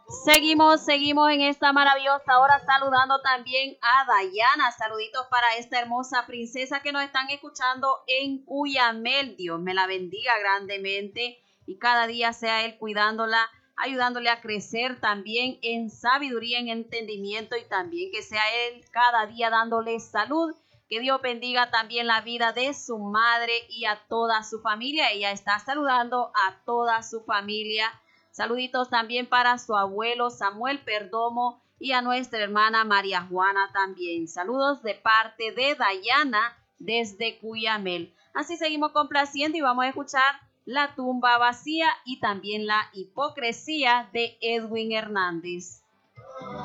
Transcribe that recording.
Seguimos en esta maravillosa hora saludando también a Dayana. Saluditos para esta hermosa princesa que nos están escuchando en Cuyamel. Dios me la bendiga grandemente y cada día sea Él cuidándola, ayudándole a crecer también en sabiduría, en entendimiento y también que sea Él cada día dándole salud. Que Dios bendiga también la vida de su madre y a toda su familia. Ella está saludando a toda su familia. Saluditos también para su abuelo Samuel Perdomo y a nuestra hermana María Juana también. Saludos de parte de Dayana desde Cuyamel. Así seguimos complaciendo y vamos a escuchar La tumba vacía y también La hipocresía de Edwin Hernández.